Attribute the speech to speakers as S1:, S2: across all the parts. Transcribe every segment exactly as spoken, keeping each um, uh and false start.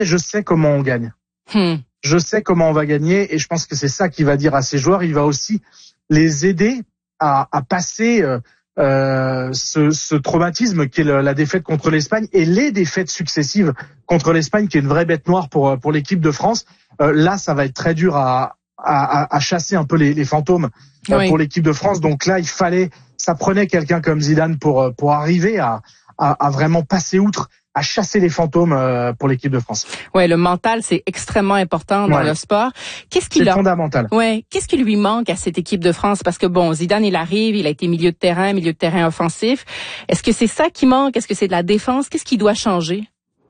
S1: je sais comment on gagne.
S2: Hmm.
S1: Je sais comment on va gagner et je pense que c'est ça qu'il va dire à ses joueurs. Il va aussi les aider à, à passer euh, euh, ce, ce traumatisme qui est le, la défaite contre l'Espagne et les défaites successives contre l'Espagne, qui est une vraie bête noire pour pour l'équipe de France. Euh, là, ça va être très dur à à, à chasser un peu les, les fantômes euh, oui. pour l'équipe de France. Donc là, il fallait, ça prenait quelqu'un comme Zidane pour pour arriver à à, à vraiment passer outre, à chasser les fantômes euh, pour l'équipe de France.
S2: Ouais, le mental, c'est extrêmement important dans ouais. le sport. Qu'est-ce qui
S1: c'est
S2: leur...
S1: fondamental.
S2: Ouais, qu'est-ce qui lui manque à cette équipe de France? Parce que bon, Zidane, il arrive, il a été milieu de terrain, milieu de terrain offensif. Est-ce que c'est ça qui manque? Est-ce que c'est de la défense? Qu'est-ce qui doit changer?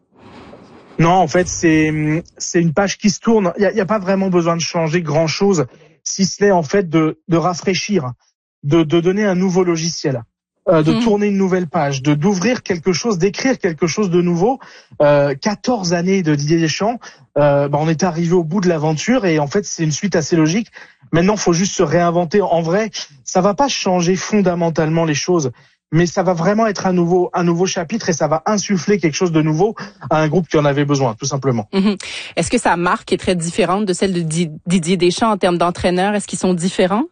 S1: Non, en fait, c'est c'est une page qui se tourne. Il y a, y a pas vraiment besoin de changer grand-chose, si ce n'est en fait de de rafraîchir, de de donner un nouveau logiciel. Euh, de mmh. tourner une nouvelle page, de d'ouvrir quelque chose, d'écrire quelque chose de nouveau. Euh, quatorze années de Didier Deschamps, euh, bah on est arrivé au bout de l'aventure et en fait c'est une suite assez logique. Maintenant, faut juste se réinventer. En vrai, ça va pas changer fondamentalement les choses, mais ça va vraiment être un nouveau un nouveau chapitre et ça va insuffler quelque chose de nouveau à un groupe qui en avait besoin, tout simplement.
S2: Mmh. Est-ce que sa marque est très différente de celle de Didier Deschamps en termes d'entraîneur? Est-ce qu'ils sont différents?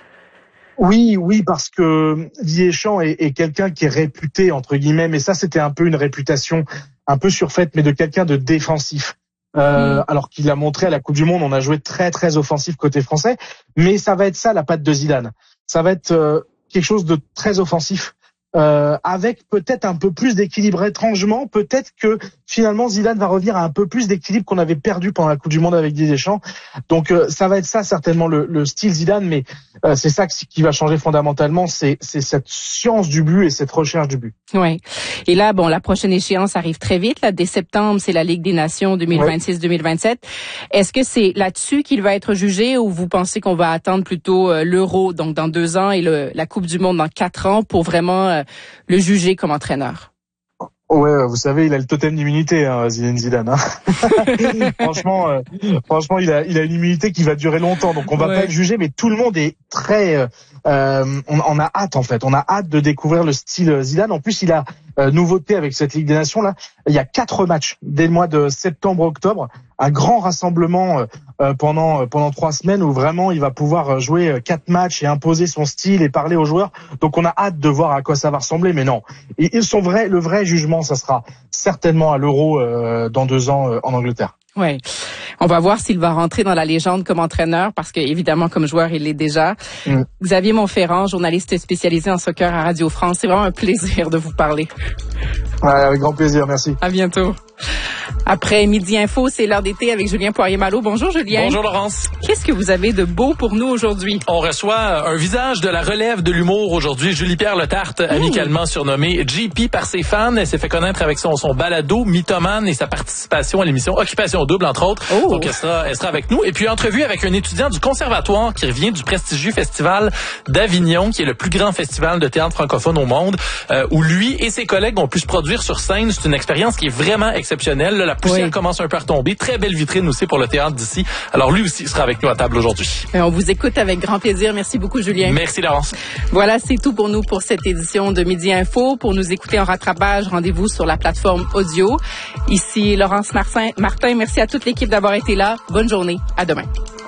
S1: Oui, oui, parce que Didier Deschamps est, est quelqu'un qui est réputé, entre guillemets, mais ça, c'était un peu une réputation un peu surfaite, mais de quelqu'un de défensif. Euh, mmh. Alors qu'il a montré à la Coupe du Monde, on a joué très, très offensif côté français, mais ça va être ça, la patte de Zidane. Ça va être euh, quelque chose de très offensif, euh, avec peut-être un peu plus d'équilibre. Étrangement, peut-être que finalement Zidane va revenir à un peu plus d'équilibre qu'on avait perdu pendant la Coupe du Monde avec Didier Deschamps. Donc euh, ça va être ça certainement le, le style Zidane, mais euh, c'est ça qui va changer fondamentalement, c'est, c'est cette science du but et cette recherche du but.
S2: Oui. Et là, bon, la prochaine échéance arrive très vite. Là, dès septembre, c'est la Ligue des Nations deux mille vingt-six deux mille vingt-sept. Est-ce que c'est là-dessus qu'il va être jugé ou vous pensez qu'on va attendre plutôt euh, l'Euro, donc dans deux ans, et le, la Coupe du Monde dans quatre ans pour vraiment euh, le juger comme entraîneur?
S1: Ouais, vous savez, il a le totem d'immunité, hein, Zinedine Zidane. Hein. franchement, euh, franchement, il a, il a une immunité qui va durer longtemps, donc on va ouais. pas le juger, mais tout le monde est très, euh, on, on a hâte en fait, on a hâte de découvrir le style Zidane. En plus, il a euh, nouveauté avec cette Ligue des Nations là. Il y a quatre matchs dès le mois de septembre-octobre, un grand rassemblement euh, pendant pendant trois semaines où vraiment il va pouvoir jouer quatre matchs et imposer son style et parler aux joueurs. Donc on a hâte de voir à quoi ça va ressembler, mais non, ils sont vrais, le vrai jugement, ça sera certainement à l'Euro euh, dans deux ans euh, en Angleterre.
S2: Ouais, on va voir s'il va rentrer dans la légende comme entraîneur, parce que évidemment comme joueur il l'est déjà. Mm. Xavier Monferrand, journaliste spécialisé en soccer à Radio France, c'est vraiment un plaisir de vous parler.
S1: Ouais, avec grand plaisir, merci.
S2: À bientôt. Après Midi Info, c'est l'heure d'été avec Julien Poirier-Malo. Bonjour Julien.
S3: Bonjour Laurence.
S2: Qu'est-ce que vous avez de beau pour nous aujourd'hui?
S3: On reçoit un visage de la relève de l'humour aujourd'hui, Julie-Pierre Letarte, mmh. amicalement surnommée J P par ses fans. Elle s'est fait connaître avec son, son balado Mythomane et sa participation à l'émission Occupation Double, entre autres. Oh. Donc elle sera, elle sera avec nous. Et puis entrevue avec un étudiant du conservatoire qui revient du prestigieux festival d'Avignon, qui est le plus grand festival de théâtre francophone au monde, euh, où lui et ses collègues ont pu se produire sur scène. C'est une expérience qui est vraiment exceptionnelle. Là, la poussière oui. commence un peu à retomber. Très belle vitrine aussi pour le théâtre d'ici. Alors lui aussi sera avec nous à table aujourd'hui.
S2: Et on vous écoute avec grand plaisir. Merci beaucoup Julien.
S3: Merci Laurence.
S2: Voilà, c'est tout pour nous pour cette édition de Midi Info. Pour nous écouter en rattrapage, rendez-vous sur la plateforme audio. Ici Laurence Martin. Martin, merci à toute l'équipe d'avoir été là. Bonne journée. À demain.